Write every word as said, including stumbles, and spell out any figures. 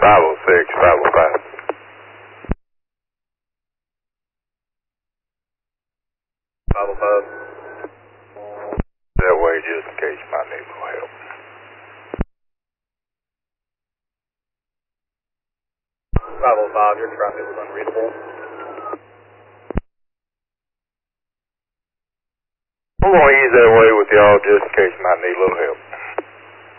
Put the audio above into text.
five oh six, five oh five. five oh five. That way, just in case you might need a little help. five oh five, your traffic was unreadable. I'm going to use that way with y'all just in case you might need a little help.